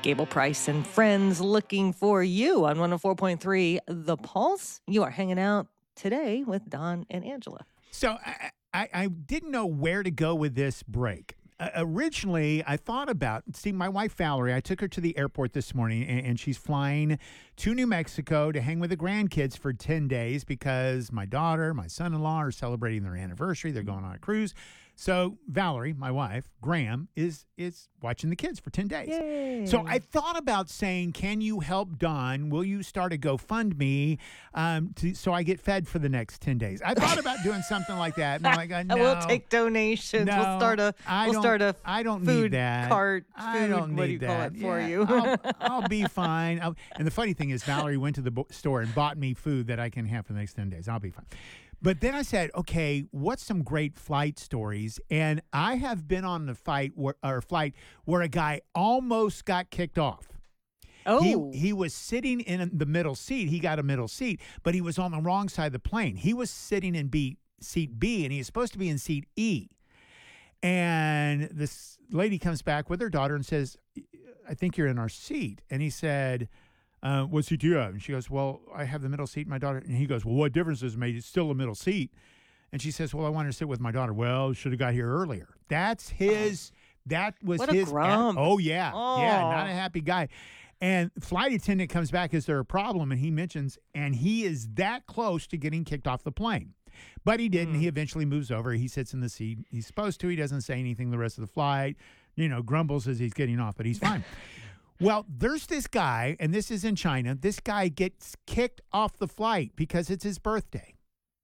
Gable Price and friends looking for you on 104.3 The Pulse. You are hanging out today with Don and Angela. So I didn't know where to go with this break. Originally, I thought about, my wife Valerie, I took her to the airport this morning, and she's flying to New Mexico to hang with the grandkids for 10 days because my daughter, my son-in-law are celebrating their anniversary. They're going on a cruise. So Valerie, my wife, Graham, is watching the kids for 10 days. Yay. So I thought about saying, can you help Don? Will you start a GoFundMe so I get fed for the next 10 days? I thought about doing something like that. And I'm like, no. We'll take donations. No, we'll start a I don't food need that. cart. I don't what do need you that. call it for Yeah, you? I'll be fine. And the funny thing is, Valerie went to the store and bought me food that I can have for the next 10 days. I'll be fine. But then I said, okay, what's some great flight stories? And I have been on the flight where a guy almost got kicked off. Oh. He was sitting in the middle seat. He got a middle seat, but he was on the wrong side of the plane. He was sitting in seat B, and he was supposed to be in seat E. And this lady comes back with her daughter and says, I think you're in our seat. And he said, what seat do you have? And she goes, well, I have the middle seat, my daughter. And he goes, well, what difference does it make? It's still a middle seat. And she says, well, I want to sit with my daughter. Well, should have got here earlier. That was what his. A grump. Oh, yeah. Oh. Yeah, not a happy guy. And flight attendant comes back, is there a problem? And he mentions, and he is that close to getting kicked off the plane. But he didn't. He eventually moves over. He sits in the seat he's supposed to. He doesn't say anything the rest of the flight. Grumbles as he's getting off, but he's fine. Well, there's this guy, and this is in China. This guy gets kicked off the flight because it's his birthday.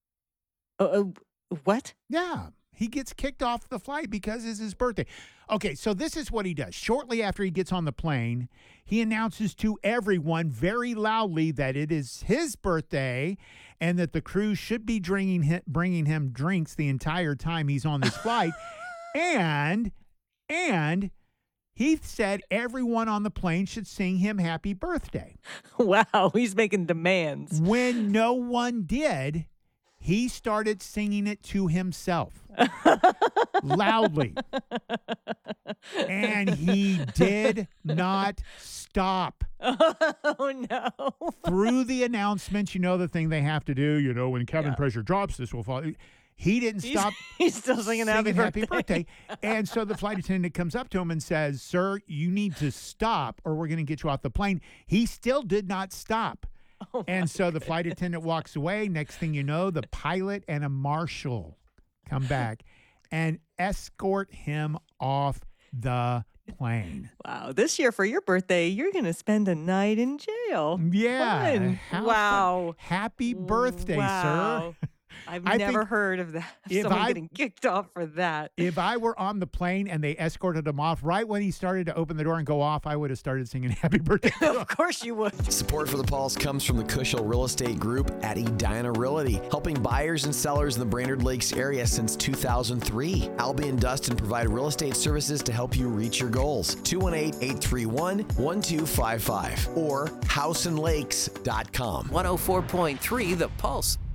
What? Yeah. He gets kicked off the flight because it's his birthday. Okay, so this is what he does. Shortly after he gets on the plane, he announces to everyone very loudly that it is his birthday and that the crew should be bringing him drinks the entire time he's on this flight. and he said everyone on the plane should sing him happy birthday. Wow, he's making demands. When no one did, he started singing it to himself loudly. And he did not stop. Oh, no. Through the announcements, the thing they have to do, when cabin pressure drops, this will fall. He didn't stop. He's still singing happy birthday. And so the flight attendant comes up to him and says, sir, you need to stop or we're going to get you off the plane. He still did not stop. Oh, and so the flight attendant walks away. Next thing you know, the pilot and a marshal come back and escort him off the plane. Wow. This year for your birthday, you're going to spend a night in jail. Yeah. Fun. Wow. Happy birthday, wow. sir. I've never heard of that. Someone getting kicked off for that. If I were on the plane and they escorted him off, right when he started to open the door and go off, I would have started singing happy birthday. Of course you would. Support for The Pulse comes from the Cushel Real Estate Group at Edina Realty, helping buyers and sellers in the Brainerd Lakes area since 2003. Albie and Dustin provide real estate services to help you reach your goals. 218-831-1255 or houseandlakes.com. 104.3 The Pulse.